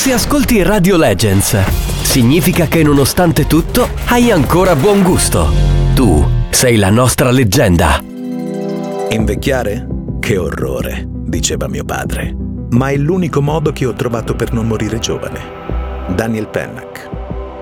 Se ascolti Radio Legends, significa che nonostante tutto hai ancora buon gusto. Tu sei la nostra leggenda. Invecchiare? Che orrore, diceva mio padre. Ma è l'unico modo che ho trovato per non morire giovane. Daniel Pennack.